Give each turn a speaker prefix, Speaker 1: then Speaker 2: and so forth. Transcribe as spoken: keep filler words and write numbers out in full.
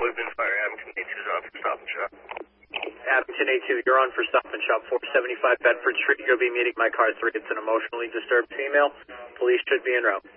Speaker 1: Woodman Fire, Abington A two is on for Stop and Shop.
Speaker 2: Abington A two, you're on for Stop and Shop, four seventy-five Bedford Street. You'll be meeting my car three. It's an emotionally disturbed female. Police should be en route.